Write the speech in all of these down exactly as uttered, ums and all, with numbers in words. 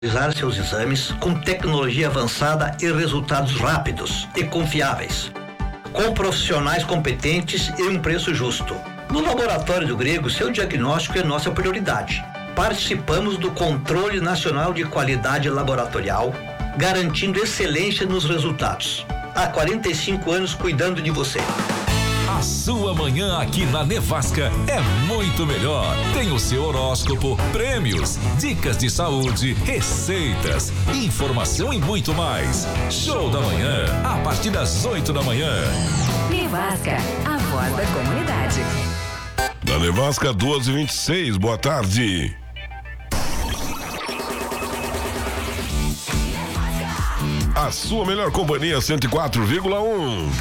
realizar seus exames com tecnologia avançada e resultados rápidos e confiáveis, com profissionais competentes e um preço justo. No Laboratório do Grego, seu diagnóstico é nossa prioridade. Participamos do Controle Nacional de Qualidade Laboratorial, garantindo excelência nos resultados. Há quarenta e cinco anos cuidando de você. A sua manhã aqui na Nevasca é muito melhor. Tem o seu horóscopo, prêmios, dicas de saúde, receitas, informação e muito mais. Show da manhã, a partir das oito da manhã. Nevasca, a voz da comunidade. Da Nevasca, duas e vinte e seis, boa tarde. A sua melhor companhia, cento e quatro vírgula um.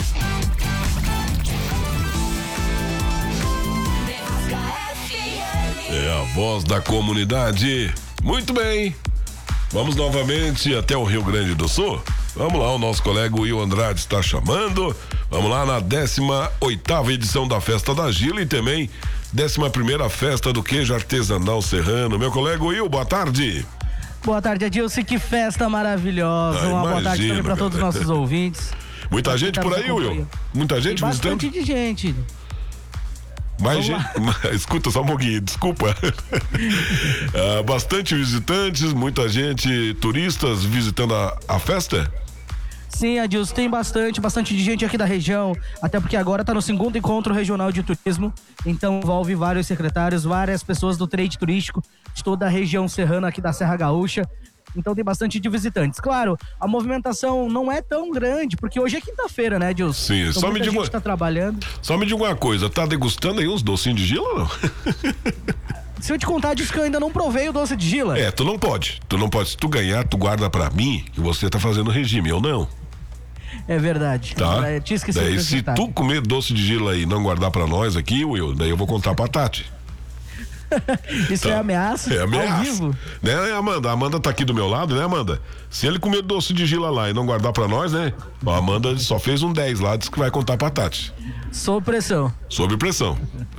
É a voz da comunidade. Muito bem. Vamos novamente até o Rio Grande do Sul. Vamos lá, o nosso colega Will Andrade está chamando. Vamos lá na décima oitava edição da Festa da Gila e também décima primeira Festa do Queijo Artesanal Serrano. Meu colega Will, boa tarde. Boa tarde, Adilson. Que festa maravilhosa. Ah, Uma imagino, boa tarde também para todos os nossos ouvintes. Muita gente por aí, Will? Muita gente Tem visitando? Bastante de gente. Mais gente, escuta só um pouquinho, desculpa. ah, bastante visitantes, muita gente, turistas visitando a, a festa? Sim, Adilson, tem bastante, bastante de gente aqui da região, até porque agora está no segundo encontro regional de turismo, então envolve vários secretários, várias pessoas do trade turístico de toda a região serrana aqui da Serra Gaúcha. Então tem bastante de visitantes. Claro, a movimentação não é tão grande, porque hoje é quinta-feira, né, Edilson? Sim, então, só me diga. A gente tá trabalhando. Só me diga uma coisa, tá degustando aí uns docinhos de gila ou não? Se eu te contar disso que eu ainda não provei o doce de gila. É, tu não pode. Tu não pode. Se tu ganhar, tu guarda pra mim que você tá fazendo regime, eu não. É verdade. Tá. Eu tinha esquecido. Daí se tu comer doce de gila aí e não guardar pra nós aqui, Will, daí eu vou contar pra Tati. Isso tá. É ameaça? É ameaça. Ao vivo? Né, Amanda? A Amanda tá aqui do meu lado, né, Amanda? Se ele comer doce de gila lá e não guardar pra nós, né? A Amanda só fez um dez lá, disse que vai contar pra Tati. Sob pressão. Sob pressão.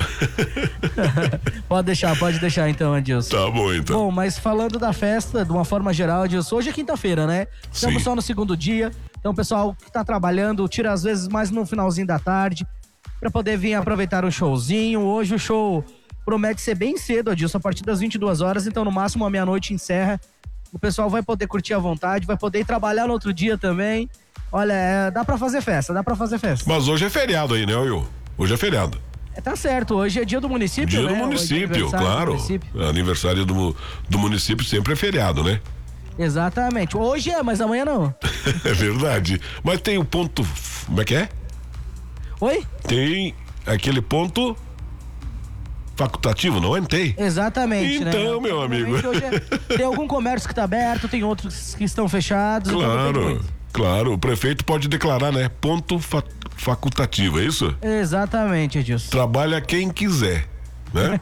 Pode deixar, pode deixar então, Adilson. Tá bom, então. Bom, mas falando da festa, de uma forma geral, Adilson, hoje é quinta-feira, né? Estamos Sim. só no segundo dia. Então, o pessoal que tá trabalhando, tira às vezes mais no finalzinho da tarde, pra poder vir aproveitar um showzinho. Hoje o show promete ser bem cedo, Adilson, a partir das vinte e duas horas, então no máximo a meia-noite encerra. O pessoal vai poder curtir à vontade, vai poder ir trabalhar no outro dia também. Olha, é, dá pra fazer festa, dá pra fazer festa. Mas hoje é feriado aí, né, Will? Hoje é feriado. É, tá certo, hoje é dia do município, dia né? Dia do município, é claro. Do município. Aniversário do, do município sempre é feriado, né? Exatamente. Hoje é, mas amanhã não. É verdade. Mas tem o ponto... Como é que é? Oi? Tem aquele ponto... facultativo, não é? Tem? Exatamente, então, né? meu amigo. Hoje é, tem algum comércio que está aberto, tem outros que estão fechados. Claro, então claro. O prefeito pode declarar, né? Ponto fa- facultativo, é isso? Exatamente, Edilson. Trabalha quem quiser, né?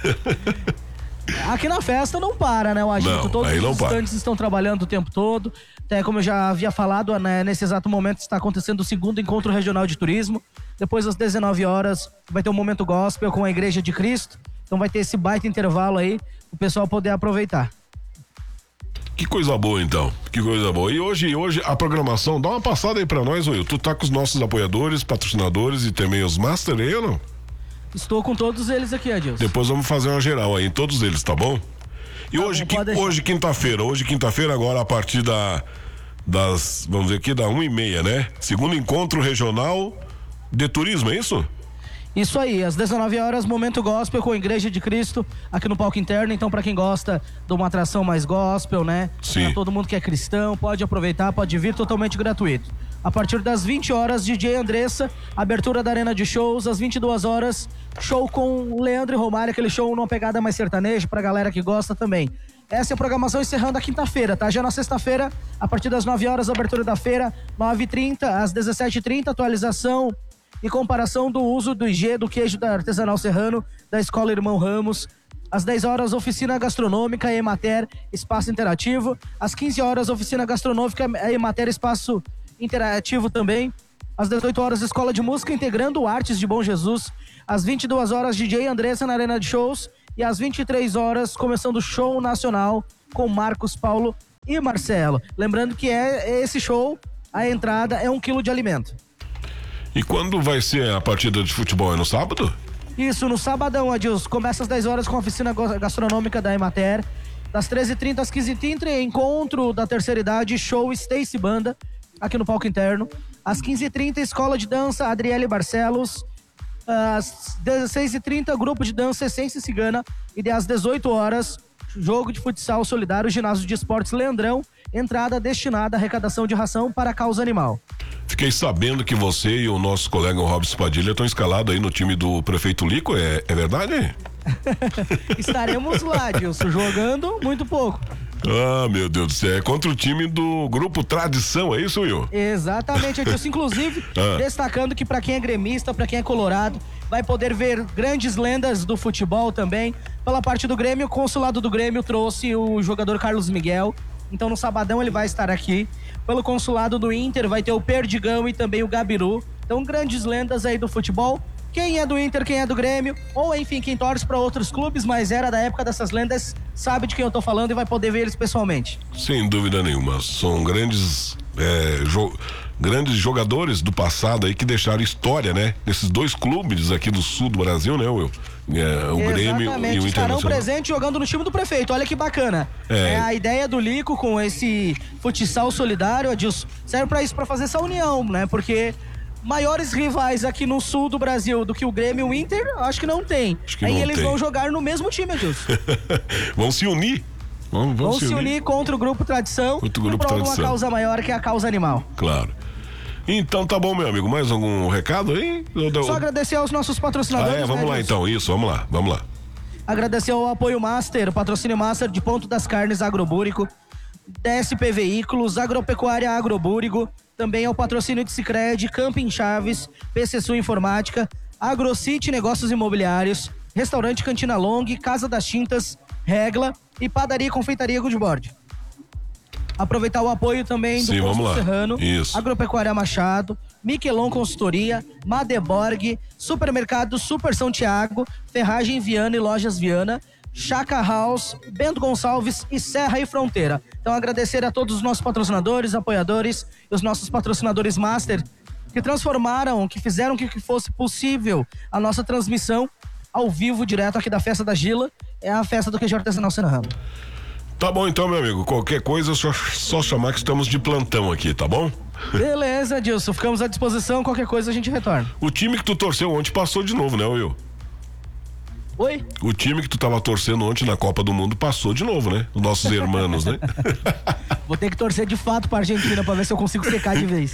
Aqui na festa não para, né, o agito? Não, Todos aí não os estantes estão trabalhando o tempo todo. Até como eu já havia falado, né, nesse exato momento está acontecendo o segundo encontro regional de turismo. Depois às dezenove horas vai ter um momento gospel com a Igreja de Cristo. Então vai ter esse baita intervalo aí, o pessoal poder aproveitar. Que coisa boa, então. Que coisa boa. E hoje, hoje a programação, dá uma passada aí pra nós, Will. Tu tá com os nossos apoiadores, patrocinadores e também os master aí ou não? Estou com todos eles aqui, Adilson. Depois vamos fazer uma geral aí em todos eles, tá bom? E tá hoje, bom, que, hoje quinta-feira, hoje quinta-feira agora a partir da, das, vamos ver aqui, da uma e meia, né? Segundo encontro regional de turismo, é isso? Isso aí, às dezenove horas, momento gospel com a Igreja de Cristo aqui no palco interno. Então, pra quem gosta de uma atração mais gospel, né? Sim. Pra todo mundo que é cristão, pode aproveitar, pode vir totalmente gratuito. A partir das vinte horas, D J Andressa, abertura da Arena de Shows. Às vinte e duas horas, show com Leandro e Romário, aquele show numa pegada mais sertaneja, pra galera que gosta também. Essa é a programação encerrando a quinta-feira, tá? Já na sexta-feira, a partir das nove horas, abertura da feira, nove e trinta, às dezessete e trinta, atualização e comparação do uso do I G, do queijo da Artesanal Serrano, da Escola Irmão Ramos. Às dez horas, oficina gastronômica, Emater, espaço interativo. Às quinze horas, oficina gastronômica, Emater, espaço interativo também. Às dezoito horas, Escola de Música integrando Artes de Bom Jesus. Às vinte e duas horas, D J Andressa na Arena de Shows. E às vinte e três horas, começando o show nacional com Marcos Paulo e Marcelo. Lembrando que é esse show, a entrada é um quilo de alimento. E quando vai ser a partida de futebol? É no sábado? Isso, no sabadão, Adilson. Começa às dez horas com a oficina gastronômica da Emater. Das treze e trinta às quinze e trinta, encontro da terceira idade, show Stacy Banda, aqui no palco interno. Às quinze e trinta, escola de dança Adriele Barcelos. Às dezesseis e trinta, grupo de dança Essência Cigana. E às dezoito horas, jogo de futsal solidário, ginásio de esportes Leandrão. Entrada destinada à arrecadação de ração para a causa animal. Fiquei sabendo que você e o nosso colega Robson Padilha estão escalados aí no time do prefeito Lico, é, é verdade? Estaremos lá, Dilson, jogando muito pouco. Ah, meu Deus do céu, é contra o time do Grupo Tradição, é isso, Will? Exatamente, Adilson. Inclusive, ah. destacando que para quem é gremista, para quem é colorado, vai poder ver grandes lendas do futebol também. Pela parte do Grêmio, o consulado do Grêmio trouxe o jogador Carlos Miguel. Então no sabadão ele vai estar aqui. Pelo consulado do Inter vai ter o Perdigão e também o Gabiru. Então grandes lendas aí do futebol. Quem é do Inter, quem é do Grêmio, ou enfim, quem torce para outros clubes, mas era da época dessas lendas, sabe de quem eu tô falando e vai poder ver eles pessoalmente. Sem dúvida nenhuma, são grandes é, jo- grandes jogadores do passado aí que deixaram história, né? Nesses dois clubes aqui do sul do Brasil, né, Will? É, o Grêmio e o Internacional. Estarão presentes jogando no time do prefeito, olha que bacana. É, é a ideia do Lico com esse futsal solidário, Adilson, serve para isso, para fazer essa união, né? Porque maiores rivais aqui no sul do Brasil do que o Grêmio e o Inter, acho que não tem. Acho que Aí não eles tem. vão jogar no mesmo time, Adilson. Vão se unir. Vão, vão, vão se, unir. unir contra o Grupo Tradição contra o Grupo e por Tradição. uma causa maior, que é a causa animal. Claro. Então tá bom, meu amigo. Mais algum recado aí? Eu... Só agradecer aos nossos patrocinadores. Ah, é, vamos né, lá Adilson? então. Isso, vamos lá, vamos lá. Agradecer ao apoio Master, o patrocínio Master de Ponto das Carnes Agrobúrico, D S P Veículos, Agropecuária Agrobúrico, também ao patrocínio de Sicredi, Camping Chaves, P C Sul Informática, AgroCity Negócios Imobiliários, Restaurante Cantina Long, Casa das Tintas, Regla e Padaria e Confeitaria Goodboard. Aproveitar o apoio também do Sim, Posto Serrano, Isso. Agropecuária Machado, Miquelon Consultoria, Madeborg, Supermercado Super São Tiago, Ferragem Viana e Lojas Viana, Chaca House, Bento Gonçalves e Serra e Fronteira. Então agradecer a todos os nossos patrocinadores, apoiadores e os nossos patrocinadores Master que transformaram, que fizeram que fosse possível a nossa transmissão ao vivo direto aqui da Festa da Gila, é a festa do queijo artesanal Serrano. Tá bom então, meu amigo. Qualquer coisa é só, só chamar que estamos de plantão aqui, tá bom? Beleza, Dilson. Ficamos à disposição. Qualquer coisa a gente retorna. O time que tu torceu ontem passou de novo, né, Will? Oi? O time que tu tava torcendo ontem na Copa do Mundo passou de novo, né? Os nossos irmãos, né? Vou ter que torcer de fato pra Argentina pra ver se eu consigo secar de vez.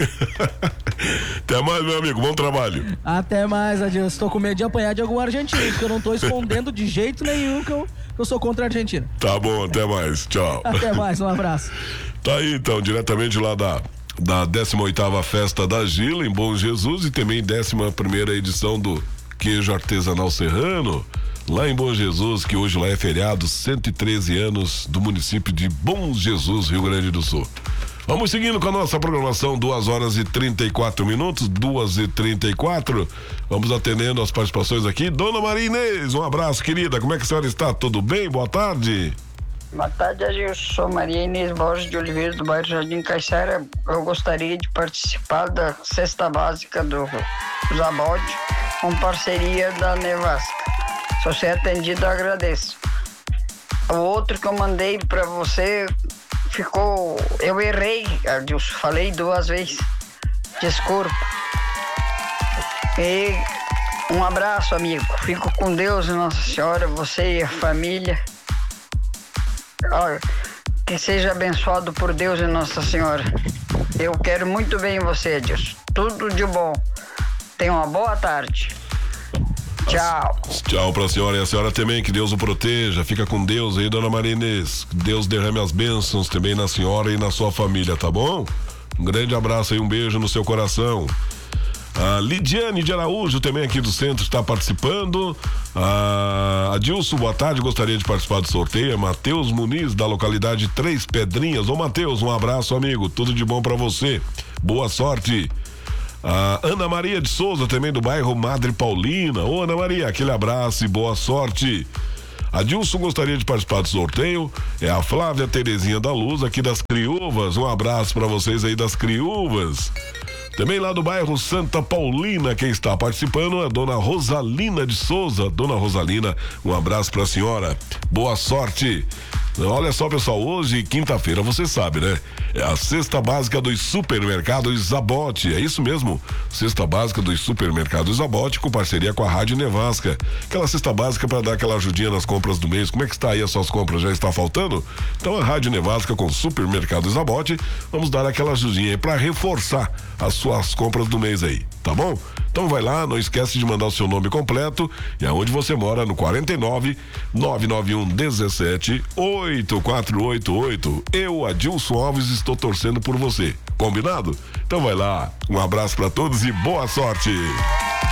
Até mais, meu amigo. Bom trabalho. Até mais, Adilson. Tô com medo de apanhar de algum argentino, porque eu não tô escondendo de jeito nenhum que eu, que eu sou contra a Argentina. Tá bom, até mais. Tchau. Até mais, um abraço. Tá aí, então, diretamente lá da, da décima oitava Festa da Gila, em Bom Jesus, e também décima primeira edição do Queijo Artesanal Serrano, lá em Bom Jesus, que hoje lá é feriado, cento e treze anos do município de Bom Jesus, Rio Grande do Sul. Vamos seguindo com a nossa programação, duas horas e trinta e quatro minutos, duas e trinta e quatro. Vamos atendendo as participações aqui. Dona Maria Inês, um abraço, querida. Como é que a senhora está? Tudo bem? Boa tarde. Boa tarde, eu sou Maria Inês Borges de Oliveira, do bairro Jardim Caiçara. Eu gostaria de participar da cesta básica do Zabode, com parceria da Nevasca. Se você é atendido, eu agradeço. O outro que eu mandei para você ficou... Eu errei, eu falei duas vezes. Desculpa. E um abraço, amigo. Fico com Deus e Nossa Senhora, você e a família. Olha, que seja abençoado por Deus e Nossa Senhora. Eu quero muito bem você, Deus. Tudo de bom. Tenha uma boa tarde. Tchau. Tchau pra senhora e a senhora também, que Deus o proteja. Fica com Deus aí, Dona Maria Inês. Que Deus derrame as bênçãos também na senhora e na sua família, tá bom? Um grande abraço aí, um beijo no seu coração. A Lidiane de Araújo, também aqui do centro, está participando. A Adilson, boa tarde, gostaria de participar do sorteio. Matheus Muniz, da localidade Três Pedrinhas. Ô Matheus, um abraço, amigo, tudo de bom pra você, boa sorte. A Ana Maria de Souza, também do bairro Madre Paulina. Ô Ana Maria, aquele abraço e boa sorte. Adilson gostaria de participar do sorteio. É a Flávia Terezinha da Luz, aqui das Criúvas. Um abraço para vocês aí das Criúvas. Também lá do bairro Santa Paulina, quem está participando é a dona Rosalina de Souza. Dona Rosalina, um abraço para a senhora. Boa sorte. Olha só, pessoal, hoje, quinta-feira, você sabe, né? É a cesta básica dos supermercados Zabote. É isso mesmo, cesta básica dos supermercados Zabote, com parceria com a Rádio Nevasca. Aquela cesta básica para dar aquela ajudinha nas compras do mês. Como é que está aí as suas compras? Já está faltando? Então a Rádio Nevasca com supermercados Zabote, vamos dar aquela ajudinha aí para reforçar as suas compras do mês aí, tá bom? Então vai lá, não esquece de mandar o seu nome completo e aonde você mora, no quarenta e nove, nove nove um, dezessete, oito quatro oito oito. Eu, Adilson Alves, estou torcendo por você. Combinado? Então vai lá. Um abraço para todos e boa sorte.